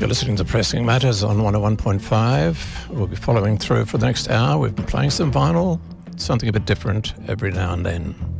You're listening to Pressing Matters on 101.5. We'll be following through for the next hour. We've been playing some vinyl, something a bit different every now and then.